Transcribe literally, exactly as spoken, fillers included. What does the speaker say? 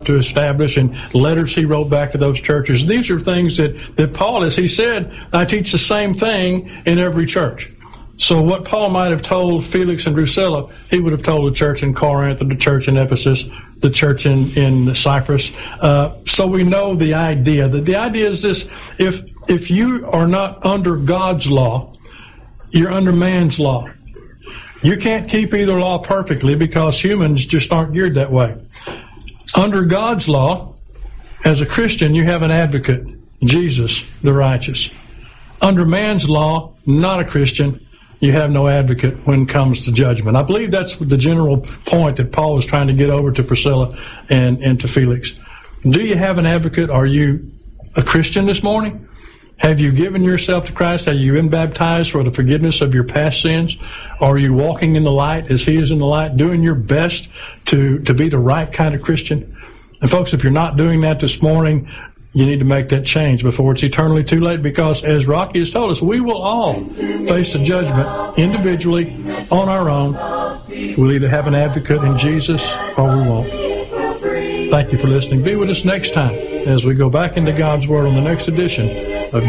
to establish, and letters he wrote back to those churches. These are things that, that Paul, as he said, I teach the same thing in every church. So what Paul might have told Felix and Drusilla, he would have told the church in Corinth, or the church in Ephesus, the church in, in Cyprus. Uh, so we know the idea. The, the idea is this: if if you are not under God's law, you're under man's law. You can't keep either law perfectly because humans just aren't geared that way. Under God's law, as a Christian, you have an advocate, Jesus, the righteous. Under man's law, not a Christian, you have no advocate when it comes to judgment. I believe that's the general point that Paul was trying to get over to Priscilla and, and to Felix. Do you have an advocate? Are you a Christian this morning? Have you given yourself to Christ? Have you been baptized for the forgiveness of your past sins? Are you walking in the light as He is in the light, doing your best to, to be the right kind of Christian? And folks, if you're not doing that this morning, you need to make that change before it's eternally too late, because as Rocky has told us, we will all face the judgment individually on our own. We'll either have an advocate in Jesus or we won't. Thank you for listening. Be with us next time as we go back into God's Word on the next edition of